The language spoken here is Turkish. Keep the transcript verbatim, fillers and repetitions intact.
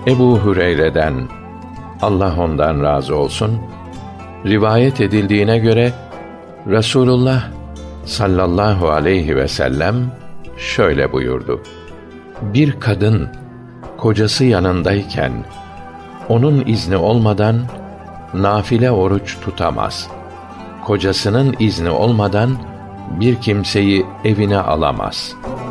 Ebu Hüreyre'den, Allah ondan razı olsun, rivayet edildiğine göre Resulullah sallallahu aleyhi ve sellem şöyle buyurdu: Bir kadın kocası yanındayken onun izni olmadan nafile oruç tutamaz. Kocasının izni olmadan bir kimseyi evine alamaz.